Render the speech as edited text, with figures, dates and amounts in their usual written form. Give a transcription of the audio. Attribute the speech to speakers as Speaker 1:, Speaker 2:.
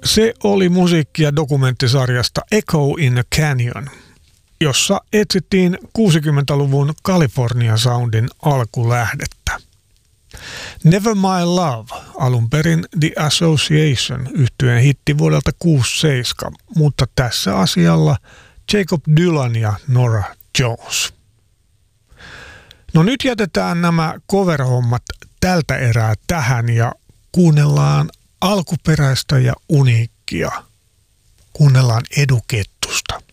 Speaker 1: Se oli musiikkia dokumenttisarjasta Echo in the Canyon, jossa etsittiin 60-luvun California Soundin alkulähdettä. Never My Love, alun perin The Association, yhtyeen hitti vuodelta 67, mutta tässä asialla Jacob Dylan ja Norah Jones. No nyt jätetään nämä cover-hommat tältä erää tähän ja kuunnellaan alkuperäistä ja uniikkia. Kuunnellaan Edu Kettusta.